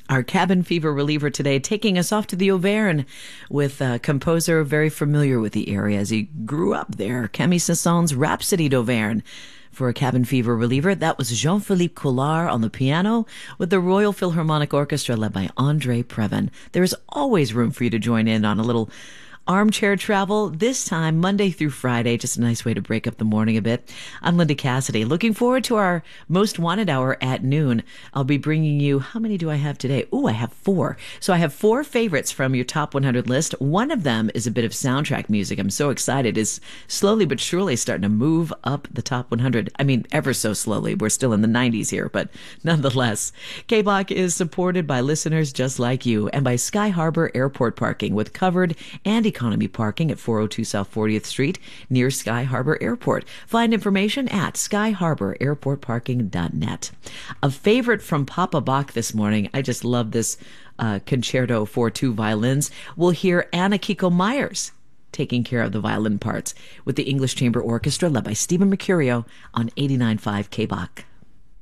Our cabin fever reliever today, taking us off to the Auvergne with a composer very familiar with the area as he grew up there, Camille Saint-Saëns' Rhapsody d'Auvergne. For a cabin fever reliever, that was Jean-Philippe Collard on the piano with the Royal Philharmonic Orchestra led by André Previn. There is always room for you to join in on a little armchair travel, this time Monday through Friday. Just a nice way to break up the morning a bit. I'm Linda Cassidy. Looking forward to our Most Wanted Hour at noon. I'll be bringing you, how many do I have today? Oh, I have 4. So I have 4 favorites from your top 100 list. One of them is a bit of soundtrack music. I'm so excited. It's slowly but surely starting to move up the top 100. I mean, ever so slowly. We're still in the 90s here, but nonetheless. K-Block is supported by listeners just like you and by Sky Harbor Airport Parking with covered and economy parking at 402 South 40th Street near Sky Harbor Airport. Find information at skyharbor.airportparking.net. A favorite from Papa Bach this morning. I just love this concerto for 2 violins. We'll hear Anna Kiko Myers taking care of the violin parts with the English Chamber Orchestra led by Stephen Mercurio on 89.5 K-Bach.